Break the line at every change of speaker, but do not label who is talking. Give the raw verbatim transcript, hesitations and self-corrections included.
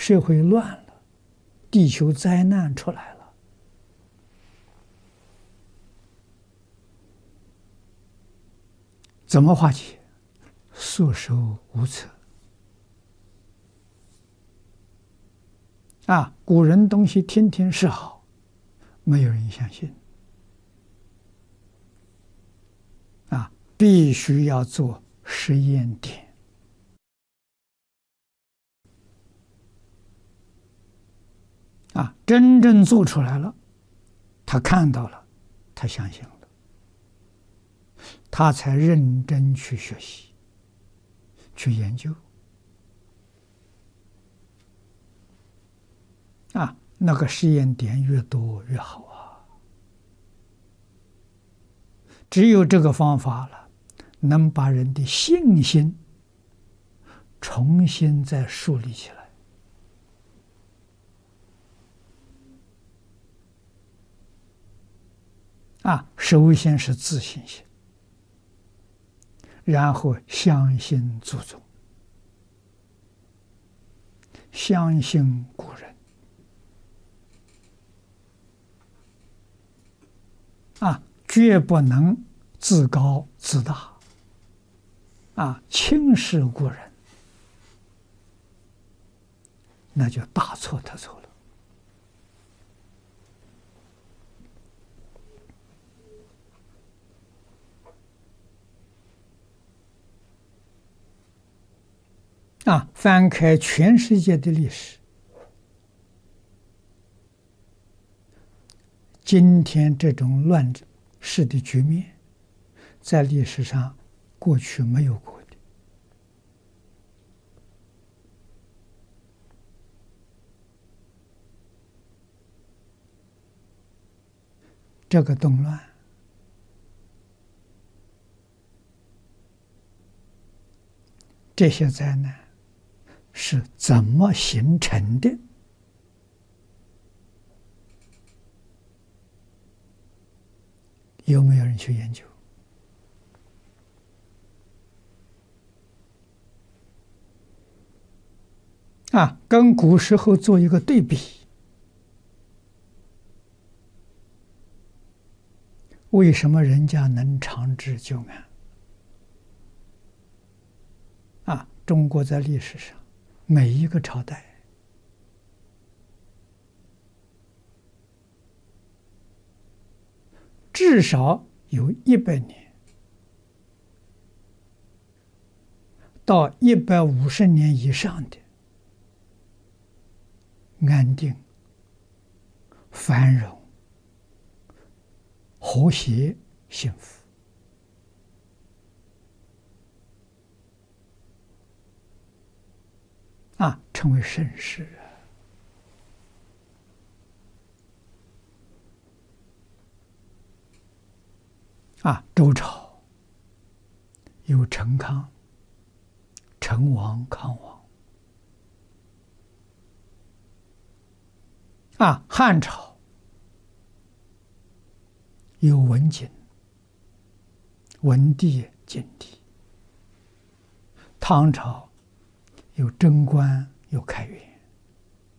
社会乱了，地球灾难出来了，怎么化解？束手无策。啊，古人东西听听是好，没有人相信。啊，必须要做实验点。啊，真正做出来了，他看到了，他相信了，他才认真去学习，去研究。啊，那个实验点越多越好啊！只有这个方法了，能把人的信心重新再树立起来。啊，首先是自信心，然后相信祖宗，相信古人。啊，绝不能自高自大，啊，轻视古人，那就大错特错了。啊，翻开全世界的历史，今天这种乱世的局面，在历史上过去没有过的。这个动乱，这些灾难是怎么形成的？有没有人去研究？啊，跟古时候做一个对比，为什么人家能长治久安？啊，中国在历史上每一个朝代，至少有一百年到一百五十年以上的安定、繁荣、和谐、幸福。啊，成为盛世啊！啊，周朝有陈康、陈王、康王。啊，汉朝有文景、文帝、景帝。唐朝有贞观，有开元。